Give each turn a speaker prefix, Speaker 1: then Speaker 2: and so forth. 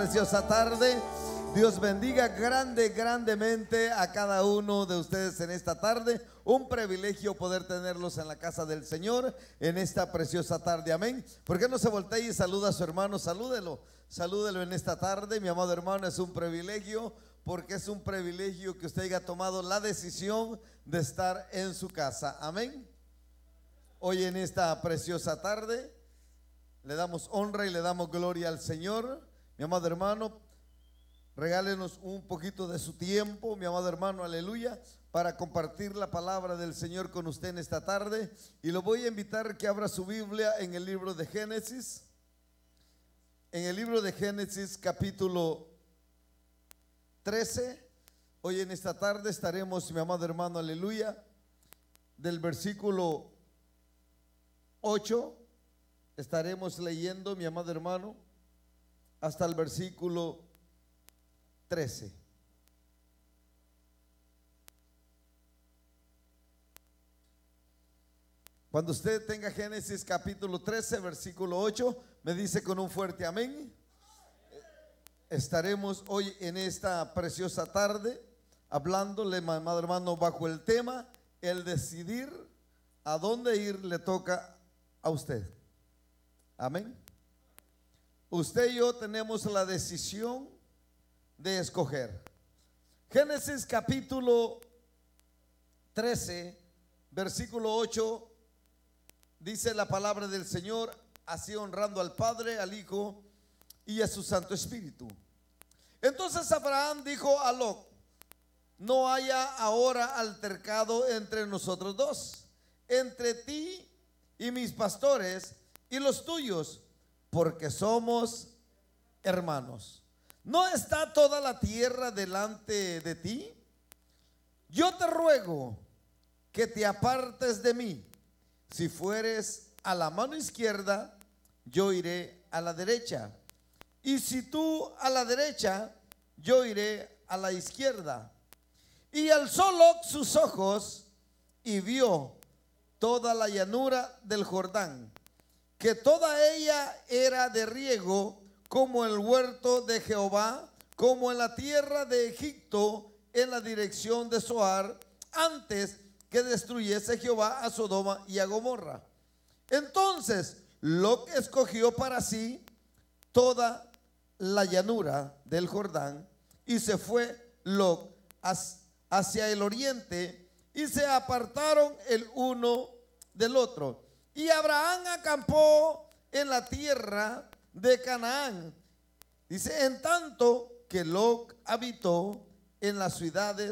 Speaker 1: Preciosa tarde. Dios bendiga grandemente a cada uno de ustedes en esta tarde. Un privilegio poder tenerlos en la casa del Señor en esta preciosa tarde. Amén. ¿Por qué no se voltea y saluda a su hermano? Salúdelo en esta tarde, mi amado hermano. Es un privilegio, porque es un privilegio que usted haya tomado la decisión de estar en su casa. Amén. Hoy en esta preciosa tarde le damos honra y le damos gloria al Señor. Mi amado hermano, regálenos un poquito de su tiempo, mi amado hermano, aleluya, para compartir la palabra del Señor con usted en esta tarde. Y lo voy a invitar que abra su Biblia en el libro de Génesis. En el libro de Génesis capítulo 13. Hoy en esta tarde estaremos, mi amado hermano, aleluya, del versículo 8. Estaremos leyendo, mi amado hermano, hasta el versículo 13. Cuando usted tenga Génesis capítulo 13, versículo 8, me dice con un fuerte amén. Estaremos hoy en esta preciosa tarde hablándole, mi amado hermano, bajo el tema: el decidir a dónde ir le toca a usted. Amén. Usted y yo tenemos la decisión de escoger. Génesis capítulo 13, versículo 8, dice la palabra del Señor, así honrando al Padre, al Hijo y a su Santo Espíritu. Entonces Abraham dijo a Lot: no haya ahora altercado entre nosotros dos, entre ti y mis pastores y los tuyos, porque somos hermanos. ¿No está toda la tierra delante de ti? Yo te ruego que te apartes de mí. Si fueres a la mano izquierda, yo iré a la derecha. Y si tú a la derecha, yo iré a la izquierda. Y alzó Lot sus ojos y vio toda la llanura del Jordán, que toda ella era de riego, como el huerto de Jehová, como en la tierra de Egipto, en la dirección de Zoar, antes que destruyese Jehová a Sodoma y a Gomorra. Entonces Lot escogió para sí toda la llanura del Jordán, y se fue Lot hacia el oriente, y se apartaron el uno del otro. Y Abraham acampó en la tierra de Canaán. Dice, en tanto que Lot habitó en las ciudades